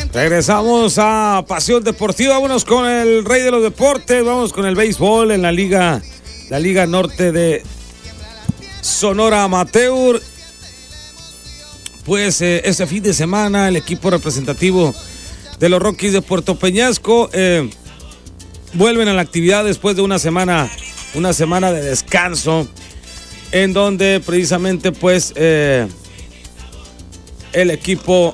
Regresamos a Pasión Deportiva. Vámonos con el rey de los deportes. Vamos con el béisbol en la Liga Norte de Sonora Amateur. Pues este fin de semana el equipo representativo de los Rockies de Puerto Peñasco vuelven a la actividad después de una semana de descanso, en donde precisamente pues el equipo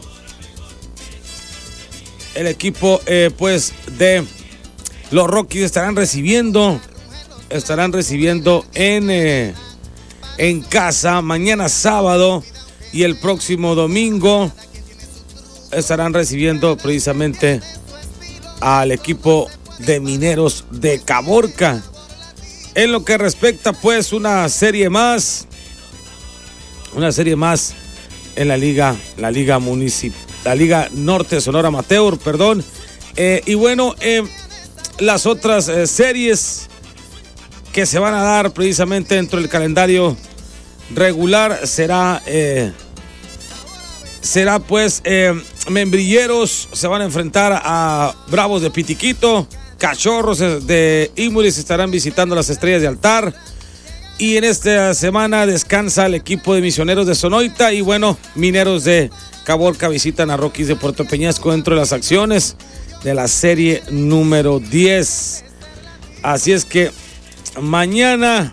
pues de los Rockies estarán recibiendo en casa mañana sábado, y el próximo domingo estarán recibiendo precisamente al equipo de Mineros de Caborca. En lo que respecta pues una serie más en la Liga Norte Sonora Amateur, perdón. Y bueno, las otras series que se van a dar precisamente dentro del calendario regular será pues Membrilleros se van a enfrentar a Bravos de Pitiquito, Cachorros de Imuris estarán visitando las Estrellas de Altar, y en esta semana descansa el equipo de Misioneros de Sonoita, y bueno, Mineros de Caborca visitan a Rockies de Puerto Peñasco dentro de las acciones de la serie número 10. Así es que mañana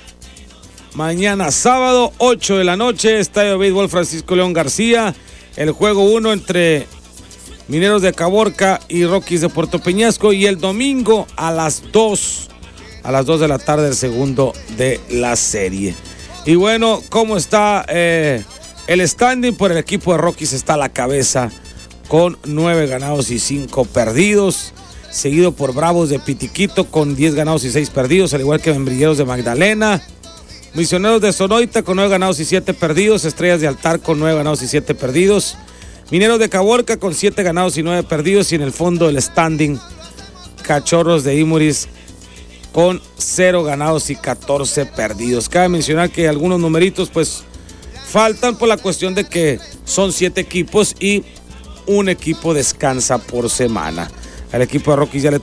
sábado, 8 de la noche, Estadio de Béisbol Francisco León García, el juego 1 entre Mineros de Caborca y Rockies de Puerto Peñasco, y el domingo a las 2 de la tarde el segundo de la serie. Y bueno, ¿cómo está el standing? Por el equipo de Rockies está a la cabeza con 9 ganados y 5 perdidos, seguido por Bravos de Pitiquito con 10 ganados y 6 perdidos, al igual que Membrilleros de Magdalena, Misioneros de Sonoita con 9 ganados y 7 perdidos, Estrellas de Altar con 9 ganados y 7 perdidos, Mineros de Caborca con 7 ganados y 9 perdidos, y en el fondo del standing Cachorros de Imuris con 0 ganados y 14 perdidos. Cabe mencionar que algunos numeritos pues faltan por la cuestión de que son 7 equipos y un equipo descansa por semana. Al equipo de Rockies ya le